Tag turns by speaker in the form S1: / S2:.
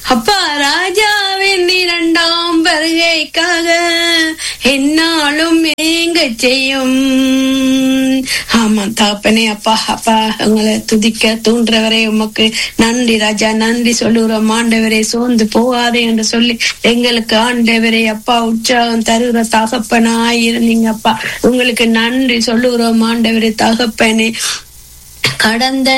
S1: அப்பா ராஜாவின் இரண்டாம் வருகைக்காக என்னாலும் ஏங்க செய்யும். ஆமா தாப்பனே, அப்பா அப்பா உங்களை துதிக்க தூண்டுறவரே உமக்கு நன்றி ராஜா, நன்றி சொல்லுகிறோம் ஆண்டவரே. சோர்ந்து போகாதே என்று சொல்லி எங்களுக்கு ஆண்டவரே அப்பா உற்சாகம் தருகிற தகப்பனாய் இருந்தீங்க அப்பா. உங்களுக்கு நன்றி சொல்லுகிறோம் ஆண்டவரே. தகப்பனே, கடந்த